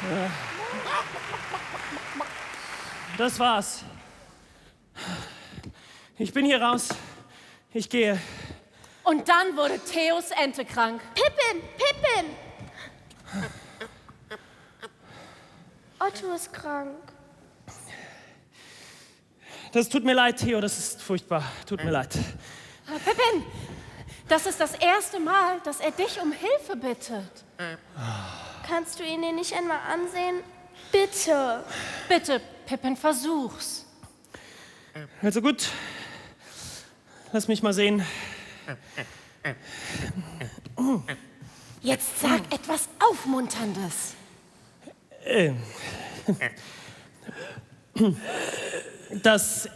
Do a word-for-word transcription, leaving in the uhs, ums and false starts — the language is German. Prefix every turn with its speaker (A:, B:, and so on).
A: Das war's. Ich bin hier raus. Ich gehe.
B: Und dann wurde Theos Ente krank.
C: Pippin, Pippin! Otto ist krank.
A: Das tut mir leid, Theo, das ist furchtbar. Tut mir leid.
B: Pippin, das ist das erste Mal, dass er dich um Hilfe bittet.
C: Kannst du ihn dir nicht einmal ansehen? Bitte.
B: Bitte, Pippin, versuch's.
A: Also gut. Lass mich mal sehen.
B: Jetzt sag etwas Aufmunterndes.
A: Ähm. Das